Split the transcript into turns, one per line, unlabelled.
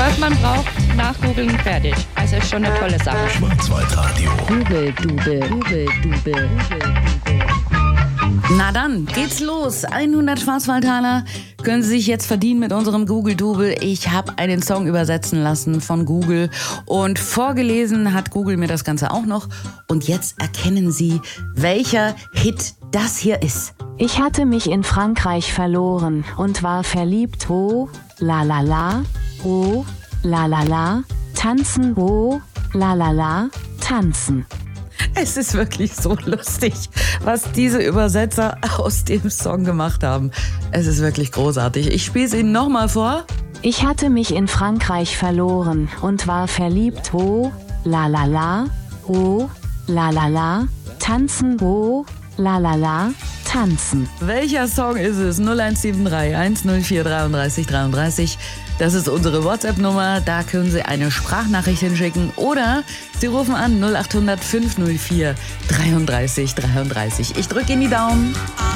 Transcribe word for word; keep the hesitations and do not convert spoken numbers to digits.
was man braucht, nachgoogeln, fertig. Also ist schon eine tolle Sache.
Schwarzwaldradio.
Google Dube, Google Dube, Google Dube.
Na dann, geht's los. hundert Schwarzwaldtaler können Sie sich jetzt verdienen mit unserem Google-Double. Ich habe einen Song übersetzen lassen von Google und vorgelesen hat Google mir das Ganze auch noch. Und jetzt erkennen Sie, welcher Hit das hier ist.
Ich hatte mich in Frankreich verloren und war verliebt. Oh, la la la, oh, la la la, tanzen, oh, la la la, tanzen.
Es ist wirklich so lustig, was diese Übersetzer aus dem Song gemacht haben. Es ist wirklich großartig. Ich spiele es Ihnen nochmal vor.
Ich hatte mich in Frankreich verloren und war verliebt. Oh, la la la, oh, la la la, tanzen, oh, la la la, tanzen.
Welcher Song ist es? null eins sieben drei eins null vier drei drei drei drei. Das ist unsere WhatsApp-Nummer. Da können Sie eine Sprachnachricht hinschicken oder Sie rufen an null acht hundert fünf null vier drei drei drei drei. Ich drücke Ihnen die Daumen.